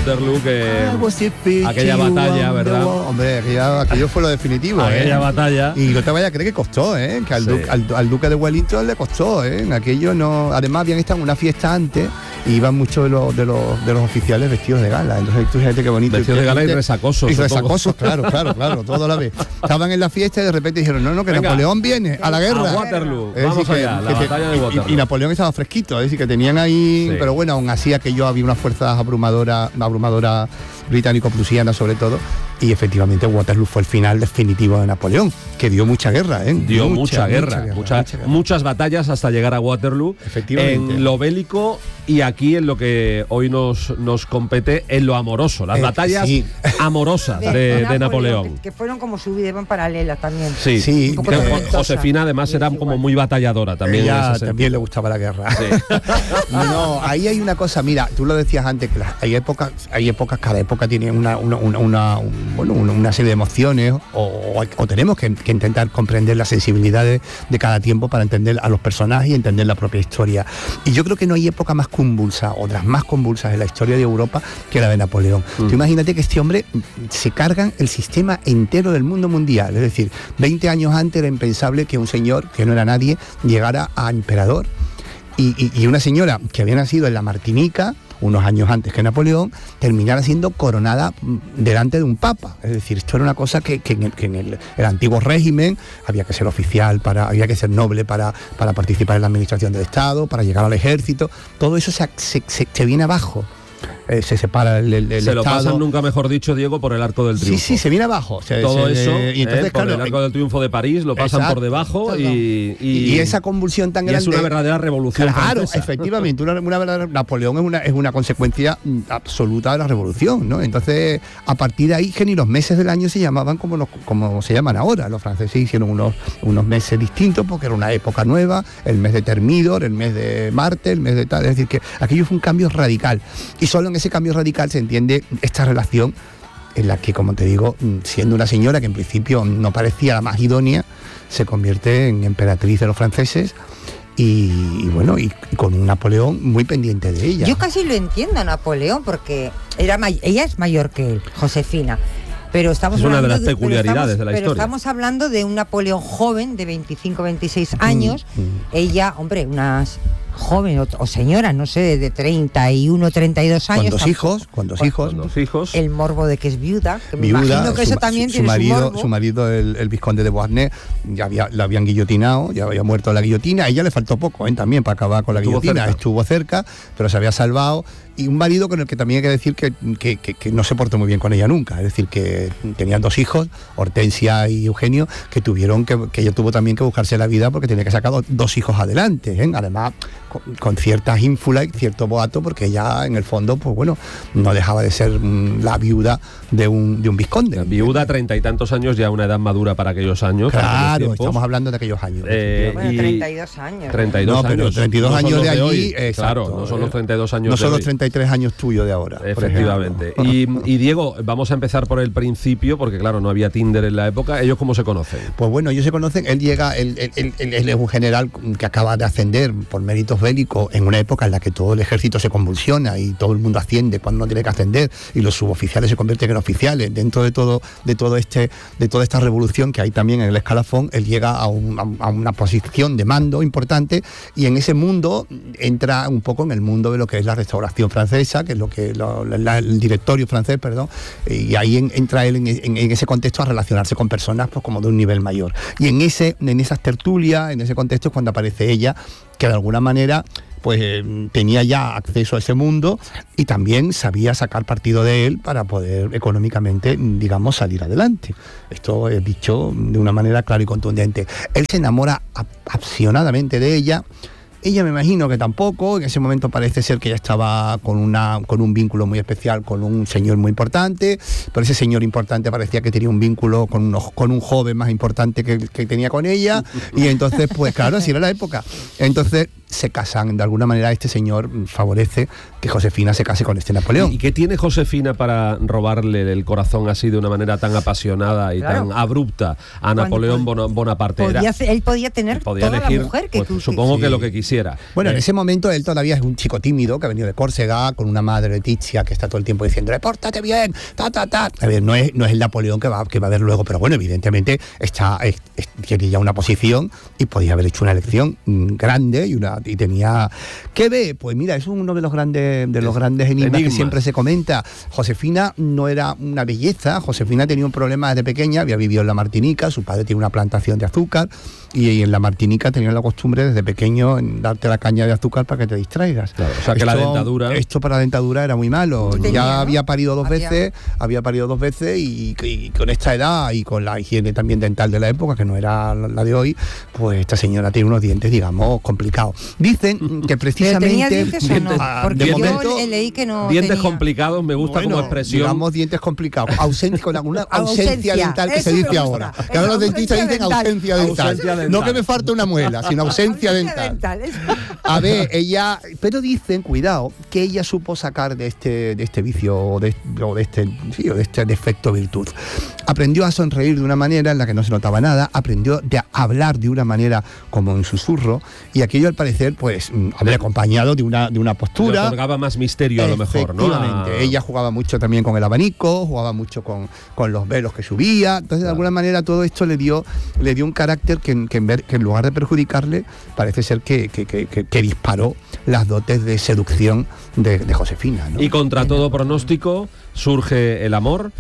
Waterloo, que aquella batalla, ¿verdad? Hombre, aquello fue lo definitivo. Aquella batalla. Y no te vayas a creer que costó, que al duque de Wellington le costó, aquello no. Además habían estado en una fiesta antes y iban muchos de los oficiales vestidos de gala. Entonces tú fíjate qué bonito. Vestidos de gala y resacosos. Y resacosos, claro, todo a la vez. Estaban en la fiesta y de repente dijeron, no, que venga, Napoleón viene a la guerra. A Waterloo. Vamos allá, la batalla de Waterloo. Y Napoleón estaba fresquito, es decir, que tenían ahí, sí. Pero bueno, aún así aquello había unas fuerzas abrumadoras británico-prusianas sobre todo, y efectivamente Waterloo fue el final definitivo de Napoleón, que dio mucha guerra, Dio mucha guerra. Muchas batallas hasta llegar a Waterloo, efectivamente. En lo bélico y aquí en lo que hoy nos compete, en lo amoroso, las batallas amorosas de Napoleón. Que fueron como su vida en paralela también. Sí. Josefina además era como muy batalladora también. Ella también le gustaba la guerra. Sí. No, ahí hay una cosa, mira, tú lo decías antes, que hay épocas, cada época tiene una serie de emociones o tenemos que intentar comprender las sensibilidades de cada tiempo para entender a los personajes y entender la propia historia. Y yo creo que no hay época más convulsa o de las más convulsas en la historia de Europa que la de Napoleón. Tú imagínate que este hombre se cargan el sistema entero del mundo mundial, es decir, 20 años antes era impensable que un señor que no era nadie llegara a emperador. Y una señora que había nacido en la Martinica unos años antes que Napoleón, terminara siendo coronada delante de un papa. Es decir, esto era una cosa que en el antiguo régimen había que ser oficial, había que ser noble para participar en la administración del Estado, para llegar al ejército. Todo eso se viene abajo. Se separa el se lo Estado. pasan, nunca mejor dicho, Diego, por el Arco del Triunfo. Sí, se viene abajo. Todo eso, y entonces, por el Arco del Triunfo de París, lo pasan por debajo y esa convulsión tan grande. Es una verdadera revolución. Claro, francesa. Efectivamente, una verdadera. Napoleón es una consecuencia absoluta de la revolución, ¿no? Entonces, a partir de ahí, que ni los meses del año se llamaban como se llaman ahora. Los franceses hicieron unos meses distintos porque era una época nueva, el mes de Termidor, el mes de Marte, el mes de tal. Es decir, que aquello fue un cambio radical. Y solo en ese cambio radical se entiende esta relación en la que, como te digo, siendo una señora que en principio no parecía la más idónea, se convierte en emperatriz de los franceses y con un Napoleón muy pendiente de ella. Yo casi lo entiendo a Napoleón porque ella es mayor que él, Josefina. Pero estamos es una de las peculiaridades de la historia. Pero estamos hablando de un Napoleón joven de 25-26 años. Ella, hombre, unas joven o señora, no sé, de 31, 32 años. Con dos hijos. El morbo de que es viuda, que me imagino que eso también tiene su morbo. Su marido, el vizconde de Beauharnais, la habían guillotinado, ya había muerto la guillotina. A ella le faltó poco, también, para acabar con la guillotina. Estuvo cerca, pero se había salvado. Y un marido con el que también hay que decir que no se portó muy bien con ella nunca. Es decir, que tenían dos hijos, Hortensia y Eugenio, que ella tuvo también que buscarse la vida porque tenía que sacar dos hijos adelante. Además, con ciertas ínfulas y cierto boato, porque ella, en el fondo, pues bueno, no dejaba de ser la viuda de un vizconde. La viuda, 30 y tantos años, ya una edad madura para aquellos años. Claro, estamos hablando de aquellos años. 32 años. 32 años. Pero 32 años de allí, claro, no son los 32 años no son los 33 años tuyos de ahora. Efectivamente. Y Diego, vamos a empezar por el principio, porque claro, no había Tinder en la época. ¿Ellos cómo se conocen? Pues bueno, ellos se conocen, él es un general que acaba de ascender por méritos bélicos en una época en la que todo el ejército se convulsiona y todo el mundo asciende cuando no tiene que ascender y los suboficiales se convierten en oficiales. Dentro de toda esta revolución que hay también en el escalafón, él llega a una posición de mando importante y en ese mundo entra un poco en el mundo de lo que es la restauración francesa, que es lo que el directorio francés, y ahí entra él en ese contexto a relacionarse con personas pues como de un nivel mayor. Y en esas tertulias, en ese contexto es cuando aparece ella, que de alguna manera pues tenía ya acceso a ese mundo y también sabía sacar partido de él para poder económicamente, digamos, salir adelante. Esto es dicho de una manera clara y contundente. Él se enamora apasionadamente de ella. Ella me imagino que tampoco, en ese momento parece ser que ella estaba con un vínculo muy especial con un señor muy importante, pero ese señor importante parecía que tenía un vínculo con un joven más importante que tenía con ella, y entonces, pues claro, así era la época. Entonces, se casan. De alguna manera este señor favorece que Josefina se case con este Napoleón. ¿Y qué tiene Josefina para robarle el corazón así de una manera tan apasionada y tan abrupta a Napoleón Bonaparte? Él podía tener podía toda elegir, la mujer que tú... supongo que lo que quisiera. Bueno, en ese momento él todavía es un chico tímido que ha venido de Córcega con una madre Leticia que está todo el tiempo diciéndole pórtate bien, A ver, no es el Napoleón que va a ver luego, pero bueno, evidentemente tiene ya una posición y podía haber hecho una elección grande y tenía... ¿Qué ve? Pues mira, es uno de los grandes enigmas que siempre se comenta. Josefina no era una belleza, Josefina tenía un problema desde pequeña, había vivido en la Martinica, su padre tiene una plantación de azúcar y en la Martinica tenían la costumbre desde pequeño en darte la caña de azúcar para que te distraigas. Claro, o sea que la dentadura... Esto para la dentadura era muy malo. Había parido dos veces y con esta edad y con la higiene también dental de la época, que no era la de hoy, pues esta señora tiene unos dientes, digamos, complicados. Dicen que precisamente... ¿Tenía dientes o no? Porque de yo momento, leí que no dientes tenía. complicados, me gusta como expresión. Digamos dientes complicados. Con alguna ausencia dental que eso se dice me gusta. ahora. Que ahora los dentistas dicen ausencia dental. No que me falta una muela, sino ausencia dental. A ver, ella... Pero dicen, cuidado, que ella supo sacar de este vicio o de este defecto virtud. Aprendió a sonreír de una manera en la que no se notaba nada, aprendió a hablar de una manera como en susurro, y aquello al parecer pues habría acompañado de una postura. Le otorgaba más misterio a lo mejor, ¿no? Efectivamente. Ella jugaba mucho también con el abanico, jugaba mucho con los velos que subía, entonces de alguna manera todo esto le dio un carácter que en lugar de perjudicarle, parece ser que disparó las dotes de seducción de Josefina, ¿no? Y contra todo pronóstico surge el amor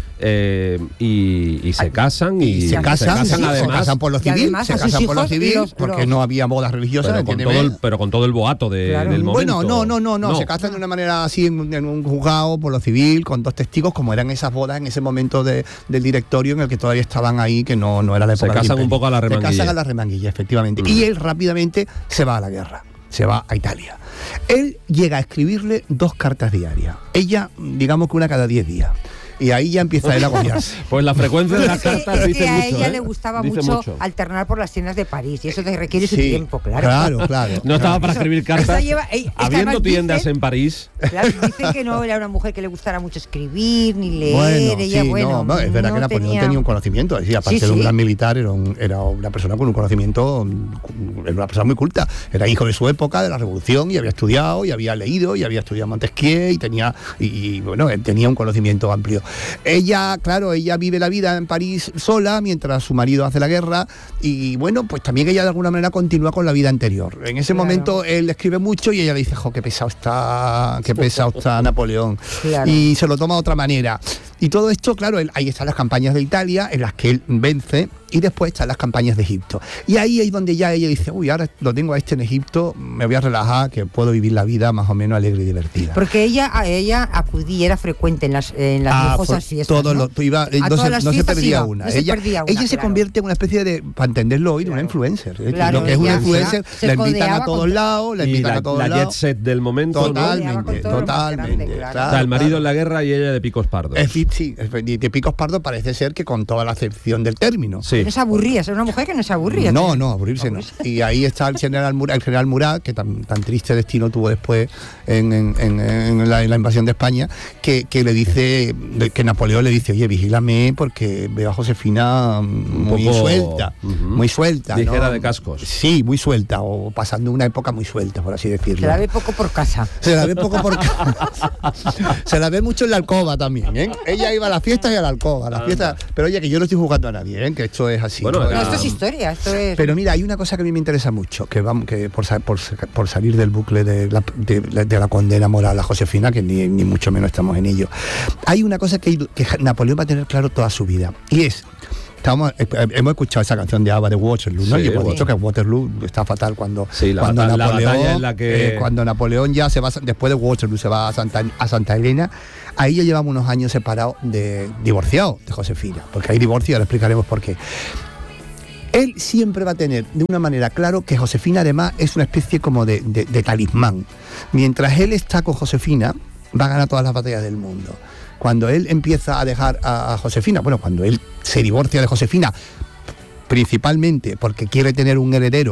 y se casan se casan además, se casan por lo civil, porque no había bodas religiosas, pero con todo el boato del momento. Bueno, no, se casan de una manera así en un juzgado por lo civil con dos testigos, como eran esas bodas en ese momento del directorio en el que todavía estaban ahí, que no era la época. Se casan un poco a la remanguilla. Se casan a la remanguilla, efectivamente. Y él rápidamente se va a la guerra, se va a Italia. Él llega a escribirle 2 cartas diarias. Ella, digamos que una cada 10 días. Y ahí ya empieza él a agobiarse. Pues la frecuencia de las cartas dice mucho. A ella le gustaba mucho alternar por las tiendas de París, y eso te requiere su tiempo, claro. No estaba para escribir cartas. Habiendo tiendas en París. Claro, dicen que no era una mujer que le gustara mucho escribir ni leer. Es verdad que Napoleón tenía un conocimiento, aparte de un gran militar, era una persona con un conocimiento, era una persona muy culta. Era hijo de su época, de la Revolución, y había estudiado, y había leído, y había estudiado Montesquieu, y tenía un conocimiento amplio. Ella vive la vida en París sola mientras su marido hace la guerra, y bueno, pues también ella de alguna manera continúa con la vida anterior. En ese momento él escribe mucho y ella le dice, qué pesado está Napoleón. Claro. Y se lo toma de otra manera. Y todo esto, claro, ahí están las campañas de Italia, en las que él vence, y después están las campañas de Egipto. Y ahí es donde ya ella dice, ahora lo tengo a en Egipto, me voy a relajar, que puedo vivir la vida más o menos alegre y divertida. Porque ella acudía, era frecuente en las lujosas fiestas, ¿no? No se perdía una. Ella se convierte en una especie de, para entenderlo hoy, de una influencer. Lo que es una influencer, la invitan a todos lados, la jet set del momento. Totalmente. Está el marido en la guerra y ella de picos pardos. Sí, de picos pardos parece ser que con toda la acepción del término. Sí. No se aburría, es una mujer que no se aburría. No, aburrirse no. Y ahí está el general Murat, que tan triste destino tuvo después en la invasión de España, que le dice, que Napoleón le dice, oye, vigílame porque veo a Josefina muy suelta. Ligera de cascos. Sí, muy suelta, o pasando una época muy suelta, por así decirlo. Se la ve poco por casa. Se la ve mucho en la alcoba también, ¿eh? Ella iba a las fiestas y a la alcoba, pero oye, que yo no estoy jugando a nadie, ¿eh? Que esto es así. Bueno, esto es historia, Pero mira, hay una cosa que a mí me interesa mucho, que por salir del bucle de la condena moral a Josefina, que ni mucho menos estamos en ello. Hay una cosa que Napoleón va a tener claro toda su vida, y es... hemos escuchado esa canción de ABBA de Waterloo, ¿no? Sí, y hemos dicho que Waterloo está fatal cuando Napoleón ya se va, después de Waterloo se va a Santa Elena. Ahí ya llevamos unos años separados, divorciados de Josefina, porque hay divorcio, ahora explicaremos por qué. Él siempre va a tener de una manera claro que Josefina además es una especie como de talismán. Mientras él está con Josefina, va a ganar todas las batallas del mundo. Cuando él empieza a dejar a Josefina, cuando él se divorcia de Josefina, principalmente porque quiere tener un heredero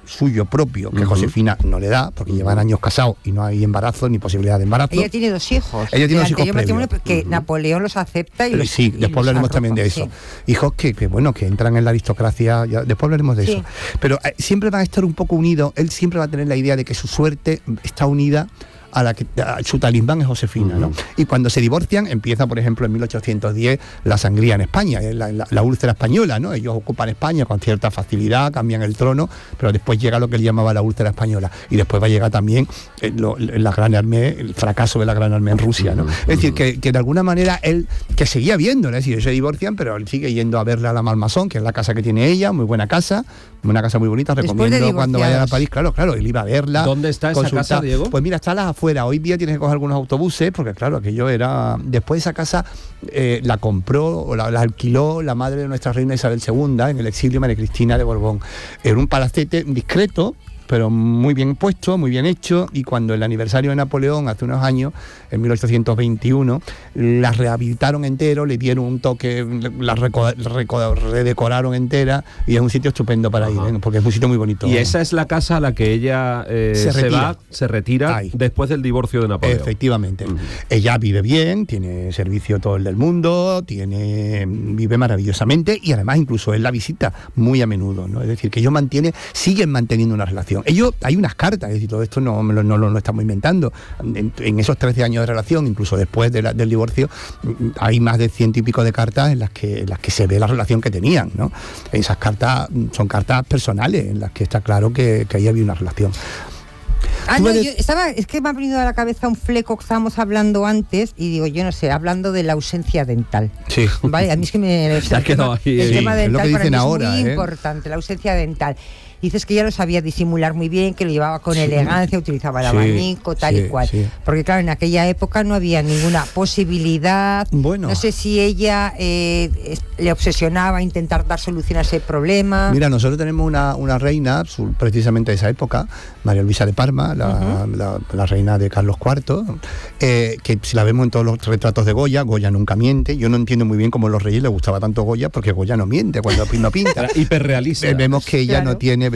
suyo propio, que Josefina no le da, porque llevan años casados y no hay embarazo ni posibilidad de embarazo. Ella tiene 2 hijos. Ella tiene 2 hijos previos. Que Napoleón los acepta y sí, después hablaremos también de eso. Hijos que entran en la aristocracia, después hablaremos de eso. Pero siempre van a estar un poco unidos, él siempre va a tener la idea de que su suerte está unida a su talismán es Josefina, ¿no? Y cuando se divorcian, empieza, por ejemplo, en 1810 la sangría en España, la úlcera española, ¿no? Ellos ocupan España con cierta facilidad, cambian el trono, pero después llega lo que él llamaba la úlcera española, y después va a llegar también la Gran Armée, el fracaso de la Gran Armée en Rusia, ¿no? Es decir, que de alguna manera él, que seguía viendo, ¿no? Es decir, ellos se divorcian, pero él sigue yendo a verle a la Malmaison, que es la casa que tiene ella, muy buena casa, una casa muy bonita, recomiendo cuando vayan a París, claro, él iba a verla. ¿Dónde está esa casa, Diego? Pues mira, está a las afueras. Hoy día tienes que coger algunos autobuses, porque claro, aquello era... Después esa casa la compró o la alquiló la madre de nuestra reina Isabel II en el exilio, María Cristina de Borbón. Era un palacete discreto, pero muy bien puesto, muy bien hecho, y cuando el aniversario de Napoleón, hace unos años, en 1821, las rehabilitaron entero, le dieron un toque, las redecoraron entera, y es un sitio estupendo para ir, porque es un sitio muy bonito. Y esa es la casa a la que ella se retira después del divorcio de Napoleón. Efectivamente. Ella vive bien, tiene servicio todo el del mundo, vive maravillosamente, y además incluso él la visita muy a menudo, ¿no? Es decir, que ellos siguen manteniendo una relación. Hay unas cartas, es decir, todo esto no lo estamos inventando. En esos 13 años de relación, incluso después del divorcio, hay más de 100 y pico de cartas en las que se ve la relación que tenían, ¿no? Esas cartas son cartas personales, en las que está claro que ahí había una relación. Es que me ha venido a la cabeza un fleco que estábamos hablando antes, y digo, yo no sé, hablando de la ausencia dental. Sí. Vale, a mí es que el tema dental es lo que dicen ahora, es muy importante, la ausencia dental. Dices que ella lo sabía disimular muy bien, que lo llevaba con elegancia, utilizaba el abanico, tal y cual. Sí. Porque claro, en aquella época no había ninguna posibilidad. Bueno. No sé si ella le obsesionaba intentar dar solución a ese problema. Mira, nosotros tenemos una reina, precisamente de esa época, María Luisa de Parma, la reina de Carlos IV, que si la vemos en todos los retratos de Goya nunca miente. Yo no entiendo muy bien cómo a los reyes les gustaba tanto Goya, porque Goya no miente cuando no pinta. Hiperrealista. Vemos que ella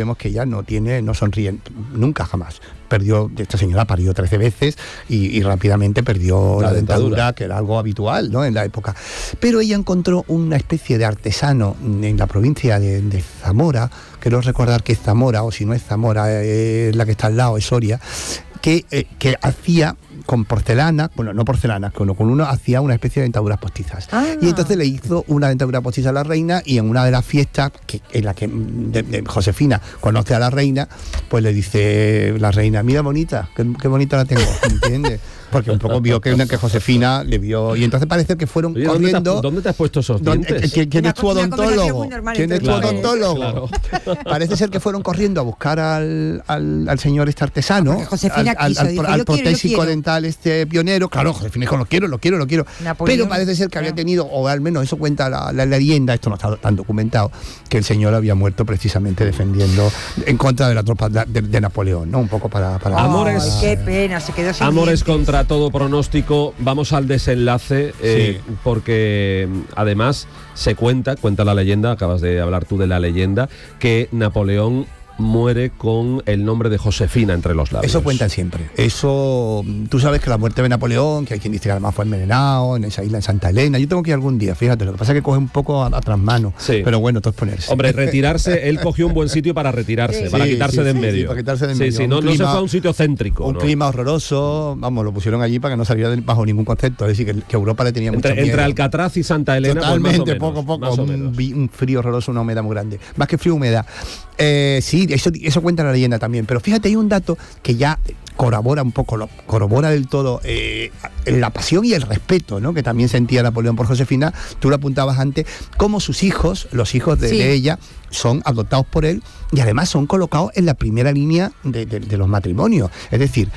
no sonríe nunca, jamás. Esta señora parió 13 veces y rápidamente perdió la dentadura, que era algo habitual, ¿no?, en la época. Pero ella encontró una especie de artesano en la provincia de Zamora, quiero recordar que es Zamora, o si no es Zamora, es la que está al lado, es Soria, que hacía con porcelana, bueno, no porcelana, con uno hacía una especie de dentaduras postizas. Y entonces le hizo una dentadura postiza a la reina, y en una de las fiestas en la que Josefina conoce a la reina, pues le dice la reina, mira bonita, qué bonita la tengo, ¿entiendes? Porque un poco vio que Josefina le vio, y entonces parece que fueron corriendo. ¿Dónde te has puesto esos dientes? ¿Quién es tu odontólogo? ¿Quién es tu odontólogo? Claro. Parece ser que fueron corriendo a buscar al señor artesano, al protésico dental pionero. Claro, Josefina dijo, lo quiero. Napoleón, pero parece ser que había tenido, o al menos eso cuenta la leyenda, esto no está tan documentado, que el señor había muerto precisamente defendiendo en contra de la tropa de Napoleón, ¿no? Un poco para Amores. Qué pena, se quedó sin Amores dientes. Contra todo pronóstico. Vamos al desenlace, porque además cuenta la leyenda, acabas de hablar tú de la leyenda, que Napoleón muere con el nombre de Josefina entre los labios. Eso cuentan siempre. Eso, tú sabes que la muerte de Napoleón, que hay quien dice que además fue envenenado en esa isla en Santa Elena. Yo tengo que ir algún día, fíjate, lo que pasa es que coge un poco a trasmano, pero bueno, todo es ponerse. Hombre, retirarse, él cogió un buen sitio para retirarse, para quitarse de en medio. Para quitarse de en medio. No se fue a un sitio céntrico. Un clima horroroso, vamos, lo pusieron allí para que no saliera bajo ningún concepto, es decir, que Europa le tenía mucho miedo. Entre Alcatraz y Santa Elena, totalmente, pues poco, un frío horroroso, una humedad muy grande. Más que frío, humedad. Eso cuenta la leyenda también, pero fíjate, hay un dato que ya corrobora del todo la pasión y el respeto, ¿no?, que también sentía Napoleón por Josefina. Tú lo apuntabas antes, cómo sus hijos, los hijos de ella, son adoptados por él, y además son colocados en la primera línea de los matrimonios. Es decir,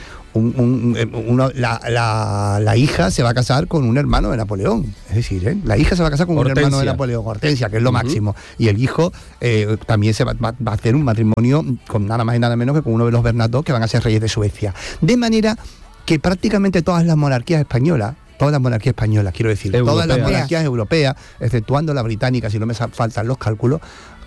la hija se va a casar con un hermano de Napoleón, es decir, la hija se va a casar con un hermano de Napoleón, Hortensia, que es lo máximo, y el hijo también se va a hacer un matrimonio con nada más y nada menos que con uno de los Bernadotte, que van a ser reyes de Suecia. De manera que prácticamente todas las monarquías españolas, quiero decir, todas las monarquías europeas, exceptuando la británica, si no me faltan los cálculos,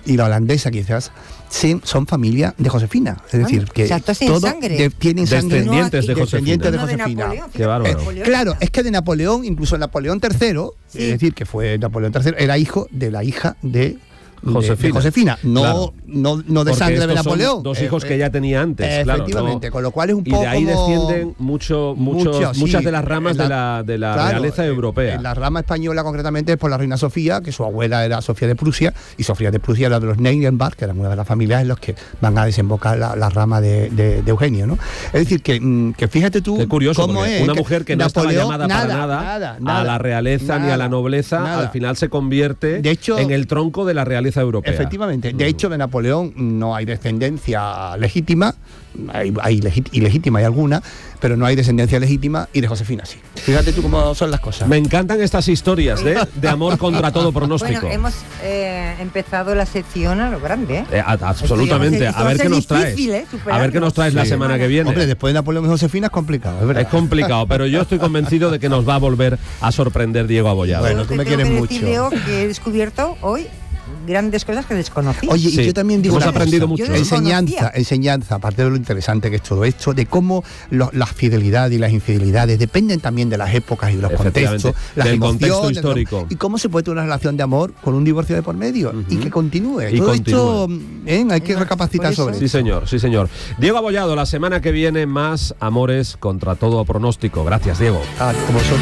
y la holandesa quizás, son familia de Josefina. Es decir, que todos tienen sangre descendientes de Josefina. Qué bárbaro. Claro, es que de Napoleón, incluso Napoleón III, es decir, que fue Napoleón III, era hijo de la hija de Josefina, no de sangre de Napoleón. Dos hijos que ya tenía antes, efectivamente, con lo cual es un poco. Y de ahí descienden muchas de las ramas de la realeza europea. La rama española, concretamente, es por la reina Sofía, que su abuela era Sofía de Prusia, y Sofía de Prusia era de los Neuenbach, que eran una de las familias en los que van a desembocar la rama de Eugenio, ¿no? Es decir, que fíjate tú. Qué curioso, cómo es una mujer que Napoleón, no estaba llamada para nada a la realeza ni a la nobleza, al final se convierte en el tronco de la realeza europea. Efectivamente. De hecho, de Napoleón no hay descendencia legítima, hay ilegítima hay alguna, pero no hay descendencia legítima, y de Josefina sí. Fíjate tú cómo son las cosas. Me encantan estas historias de amor contra todo pronóstico. Bueno, hemos empezado la sección a lo grande. Absolutamente. A ver qué nos traes. A ver qué nos traes la semana que viene. Hombre, después de Napoleón y Josefina es complicado, es verdad. Es complicado, pero yo estoy convencido de que nos va a volver a sorprender Diego Abollado. Bueno, tú me quieres mucho. Leo, que he descubierto hoy grandes cosas que desconocí. Oye, y yo también digo, hemos aprendido mucho. Enseñanza, aparte de lo interesante que es todo esto, de cómo la fidelidad y las infidelidades dependen también de las épocas y de los contextos, del contexto histórico. Y cómo se puede tener una relación de amor con un divorcio de por medio, y que continúe. Todo esto hay que recapacitar sobre eso. Sí, señor. Diego Abollado, la semana que viene más Amores contra todo pronóstico. Gracias, Diego. Como vosotros.